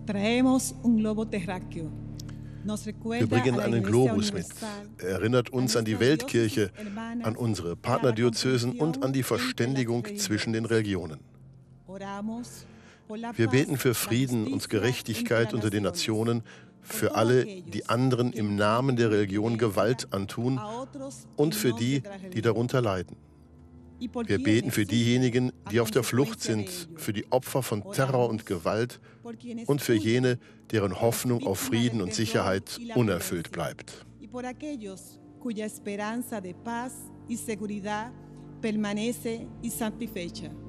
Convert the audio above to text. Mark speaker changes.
Speaker 1: Wir bringen einen Globus mit. Er erinnert uns an die Weltkirche, an unsere Partnerdiözesen und an die Verständigung zwischen den Religionen. Wir beten für Frieden und Gerechtigkeit unter den Nationen, für alle, die anderen im Namen der Religion Gewalt antun und für die, die darunter leiden. Wir beten für diejenigen, die auf der Flucht sind, für die Opfer von Terror und Gewalt und für jene, deren Hoffnung auf Frieden und Sicherheit unerfüllt bleibt.
Speaker 2: Cuya esperanza de paz y seguridad permanece insatisfecha.